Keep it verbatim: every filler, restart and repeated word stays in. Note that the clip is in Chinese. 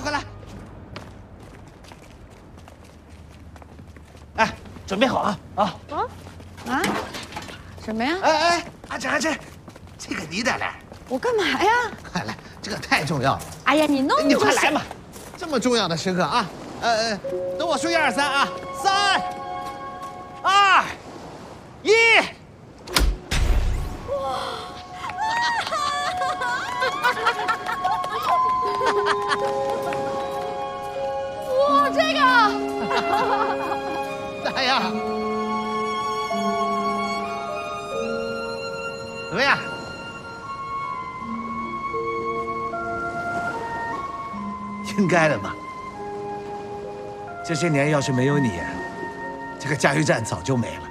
拿过来。哎，准备好啊啊啊啊！什么呀？ 哎哎，阿珍阿珍，这个你得来。 我干嘛呀？ 快来，这个太重要了。 哎呀，你弄你快来嘛！这么重要的时刻啊，呃呃，等我数一二三啊，三、二、一。哇！ 哇，这个咋样？怎么样？应该的嘛。这些年要是没有你，这个加油站早就没了。